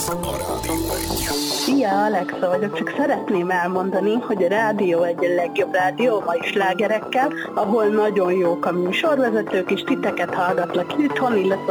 Ez a Rádió 1. Szia, Alexa vagyok, csak szeretném elmondani, hogy a Rádió 1 a legjobb rádió, mai slágerekkel, ahol nagyon jók a műsorvezetők, és titeket hallgatlak itthon, illetve